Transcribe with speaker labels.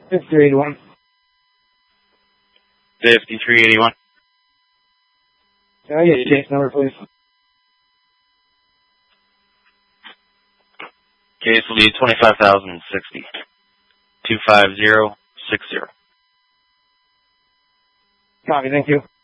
Speaker 1: 5381.
Speaker 2: 5381.
Speaker 1: Can I get your case number, please?
Speaker 2: Case will be 25,060. 25060.
Speaker 1: Copy, thank you.